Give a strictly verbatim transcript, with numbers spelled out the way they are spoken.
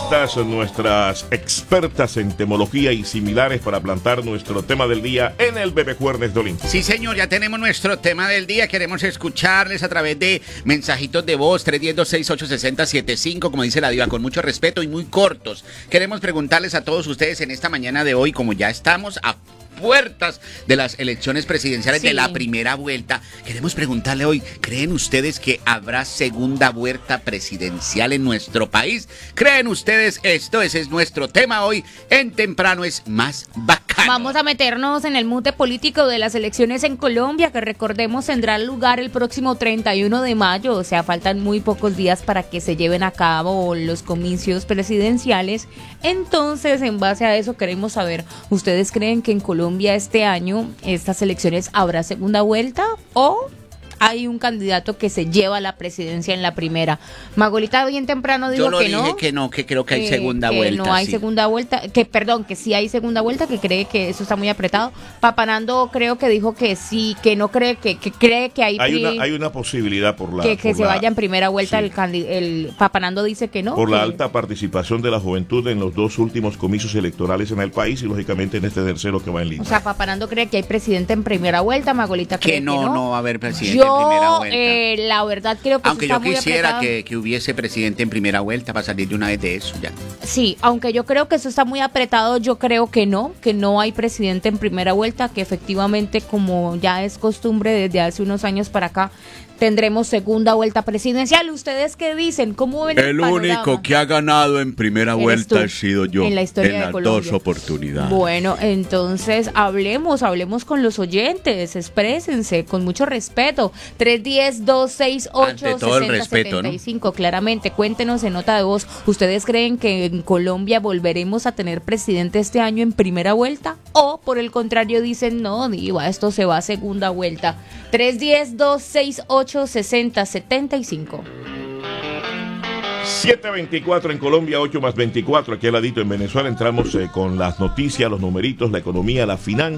listas nuestras expertas en temología y similares para plantar nuestro tema del día en el Bebe Cuernes de Olimpo. Sí, señor, ya tenemos nuestro tema del día. Queremos escucharles a través de mensajitos de voz tres uno cero, dos seis ocho, seis cero siete cinco, como dice la diva, con mucho respeto y muy cortos. Queremos preguntarles a todos ustedes en esta mañana de hoy, como ya estamos a puertas de las elecciones presidenciales, sí, de la primera vuelta, queremos preguntarle hoy, ¿creen ustedes que habrá segunda vuelta presidencial en nuestro país? ¿Creen ustedes esto? Ese es nuestro tema hoy en Temprano es Más Bacano. Vamos a meternos en el mute político de las elecciones en Colombia, que recordemos tendrá lugar el próximo treinta y uno de mayo, o sea, faltan muy pocos días para que se lleven a cabo los comicios presidenciales. Entonces, en base a eso queremos saber, ¿ustedes creen que en Colombia este año, estas elecciones, habrá segunda vuelta o hay un candidato que se lleva la presidencia en la primera? Magolita bien temprano dijo Yo lo que dije no. que no, que creo que hay eh, segunda que vuelta. no hay sí. segunda vuelta, que perdón, que sí hay segunda vuelta, que cree que eso está muy apretado. Papanando creo que dijo que sí, que no cree, que, que cree que hay... Hay pri- una, hay una posibilidad por la... que, que por se la- vaya en primera vuelta. sí. el, candi- el Papanando dice que no. Por la que- alta participación de la juventud en los dos últimos comicios electorales en el país y lógicamente en este tercero que va en línea. O sea, Papanando cree que hay presidente en primera vuelta, Magolita cree Que no, que no. no va a haber presidente Yo, en primera vuelta. eh, la verdad creo que Aunque eso yo está muy quisiera apretado. que, que hubiese presidente en primera vuelta para salir de una vez de eso ya. Sí, aunque yo creo que eso está muy apretado, yo creo que no, que no hay presidente en primera vuelta, que efectivamente, como ya es costumbre desde hace unos años para acá, tendremos segunda vuelta presidencial. ¿Ustedes qué dicen? ¿Cómo ven el, El panorama? único que ha ganado en primera Eres vuelta tú, he sido yo en la historia de las Colombia. dos oportunidades. Bueno, entonces hablemos, hablemos con los oyentes, exprésense con mucho respeto. tres uno cero, dos seis ocho, Ante todo el seis cero respeto, siete cinco, claramente, cuéntenos en nota de voz, ¿ustedes creen que en Colombia volveremos a tener presidente este año en primera vuelta? O por el contrario dicen, no, diva, esto se va a segunda vuelta. tres uno cero, dos seis ocho, seis cero siete cinco. siete veinticuatro en Colombia, ocho más veinticuatro aquí al ladito en Venezuela. Entramos eh, con las noticias, los numeritos, la economía, las finanzas.